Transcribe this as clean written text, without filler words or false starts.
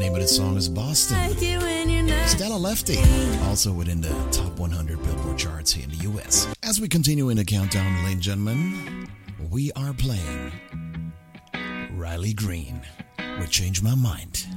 Name of the song is Boston. Stella Lefty, also within the top 100 Billboard charts here in the U.S. As we continue in the countdown, ladies and gentlemen, we are playing Riley Green with Change My Mind.